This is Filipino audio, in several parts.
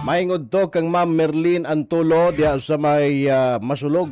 Maingod to kang Ma'am Merlin Antulo diya sa may Masulog.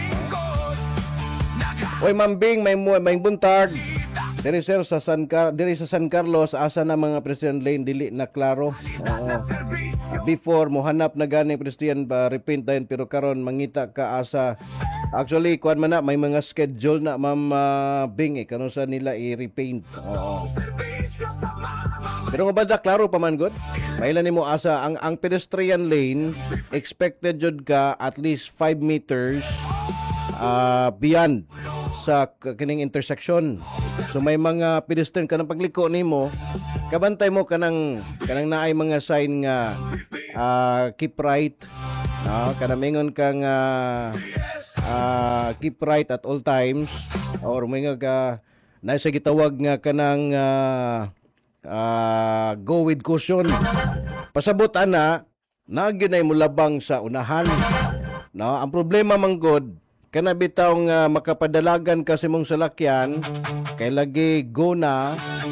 Oy Ma'am Bing, may buntag. Diri sir sa diri sa San Carlos asa na mga President Lane dili na klaro. Before mohanap na gani President ba repaint dayon pero karon mangita ka asa. Actually kuan man na may mga schedule na Ma'am Bing kanon sa nila i-repaint. Oo. Pero nga banda klaro pa man gud. Mailan nimo asa ang pedestrian lane expected jud ka at least 5 meters beyond sa kining intersection. So may mga pedestrian kanang pagliko nimo, kabantay mo kanang naay mga sign nga keep right. No, kanang mingon kang keep right at all times or mingon ka na sa gitawag nga kanang go with caution. Pasabot ana na ginay mo labang sa unahan. No, ang problema manggod kana bitaw nga makapadalagan kasi mong salakyan kay lagi go na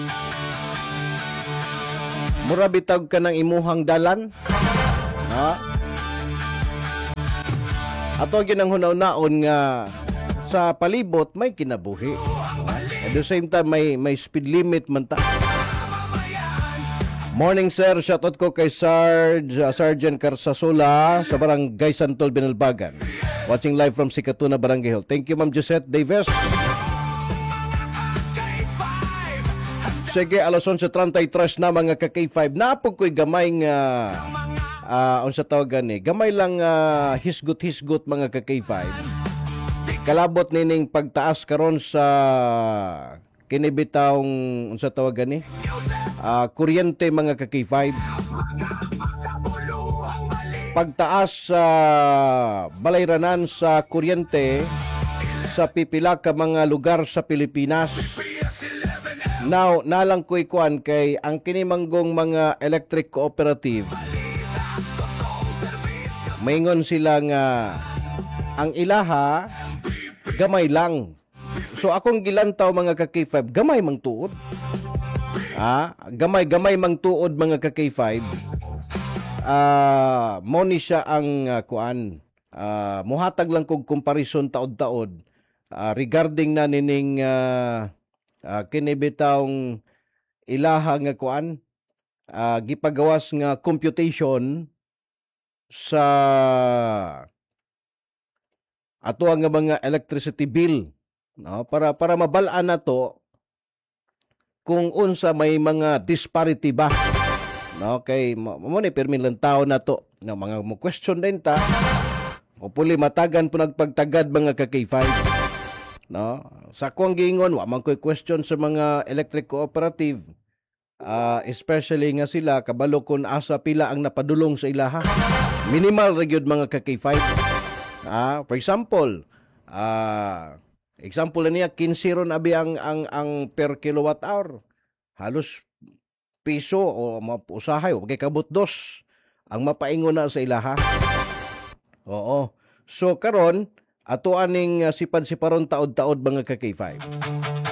mura bitaw ka ng imuhang dalan. No? Ato ginang hunaw-naon nga sa palibot may kinabuhi. At the same time may speed limit man ta. Morning sir, shoutout ko kay Sergeant Carsasola sa Barangay Santol, Binalbagan. Watching live from Sikatuna, Barangay Hill. Thank you Ma'am Gisette Davis. Sige, alas 11:33 na mga ka-K5. Napog ko'y gamay nga unsa tawagan ni. Gamay lang hisgot-hisgot mga ka-K5. Kalabot nining pagtaas karon sa kinibitawng unsa tawagan ni. Kuryente mga ka-K5. Pagtaas sa balayranan sa kuryente sa pipila ka mga lugar sa Pilipinas. Now, nalang ko'y kuan kay ang kinimanggong mga electric cooperative. Maingon sila nga ang ilaha gamay lang. So akong gilantaw mga ka-K5, gamay mang tuod. Gamay mang tuod mga ka-K5. Mo ni siya ang kuan. Muhatag lang kog comparison taod-taod regarding na nining kinibitawng ilaha nga kuan gipagawas nga computation sa ato nga mga electricity bill, no, para mabalaan nato kung unsa may mga disparity ba, no, kay mo ni permin lang tao nato no, mga mo question din ta o puli matagan po nagpagtagad mga ka-K5. No, sa kuang giingon wa man koy question sa mga electric cooperative, especially nga sila kabalo kun asa pila ang napadulong sa ilaha. Minimal ra gyud mga ka-K5. For example, example niya 15 ron abi ang per kilowatt hour. Halos piso o usahay o kay kabot dos ang mapaingon na sa ilaha. Oo. So karon ato aning sipad-siparon taod-taod mga ka-K5.